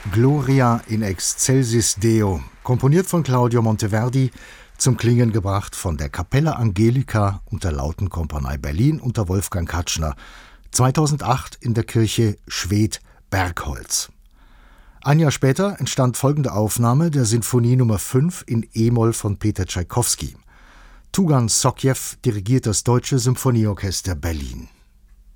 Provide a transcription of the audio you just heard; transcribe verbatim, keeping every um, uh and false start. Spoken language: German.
Gloria in excelsis Deo, komponiert von Claudio Monteverdi, zum Klingen gebracht von der Capella Angelica und der Lautenkompanie Berlin unter Wolfgang Katschner, zweitausendacht in der Kirche Schwedt-Bergholz. Ein Jahr später entstand folgende Aufnahme der Sinfonie Nummer fünf in E-Moll von Peter Tschaikowski. Tugan Sokhiev dirigiert das Deutsche Symphonieorchester Berlin.